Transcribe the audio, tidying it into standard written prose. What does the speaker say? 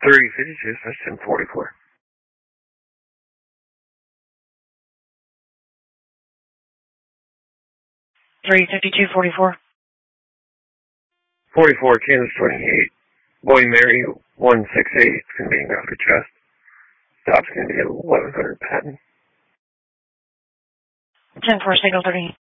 3052, that's 1044. 35244. 44, Kansas 28. Boy Mary 168. It's going to be in Godfrey Trust. Stop's going to be at 1100 Patton. 10-4, signal 30.